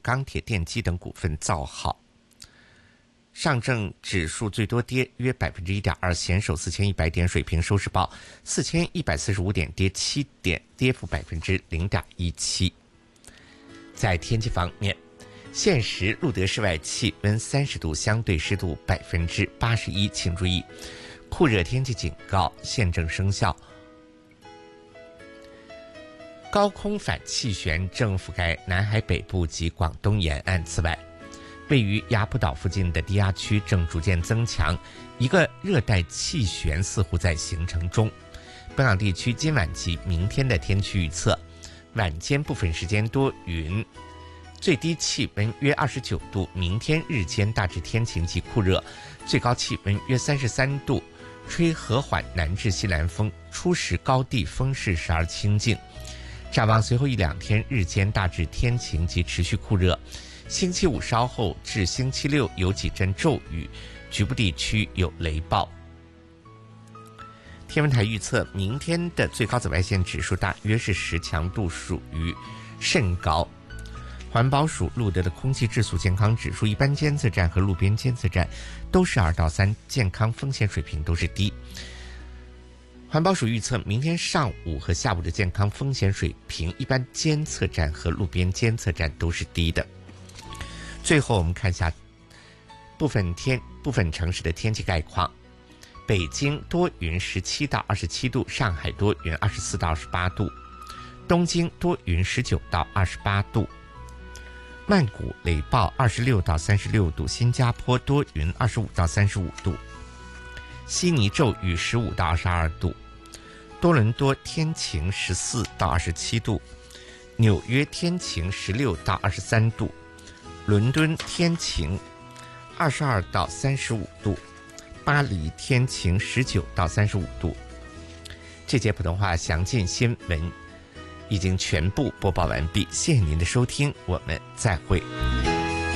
钢铁、电机等股份造好。上证指数最多跌约 1.2%， 险守4100点水平，收市报4145点，跌7点，跌幅 0.17%。在天气方面，现时路德室外气温30度，相对湿度81%，请注意酷热天气警告现正生效。高空反气旋正覆盖南海北部及广东沿岸，此外位于雅浦岛附近的低压区正逐渐增强，一个热带气旋似乎在形成中。本港地区今晚及明天的天气预测：晚间部分时间多云，最低气温约29度；明天日间大致天晴及酷热，最高气温约33度，吹和缓南至西南风，初时高地风势时而清劲。展望随后一两天，日间大致天晴及持续酷热。星期五稍后至星期六有几阵骤雨，局部地区有雷暴。天文台预测，明天的最高紫外线指数大约是10，强度属于甚高。环保署录得的空气质素健康指数，一般监测站和路边监测站都是2到3，健康风险水平都是低。环保署预测，明天上午和下午的健康风险水平，一般监测站和路边监测站都是低的。最后我们看一下部分城市的天气概况。北京多云17到27度，上海多云24到28度，东京多云19到28度，曼谷雷暴26到36度，新加坡多云25到35度，悉尼骤雨15到22度，多伦多天晴14到27度，纽约天晴16到23度，伦敦天晴22到35度，巴黎天晴19到35度。这节普通话详尽新闻已经全部播报完毕，谢谢您的收听，我们再会。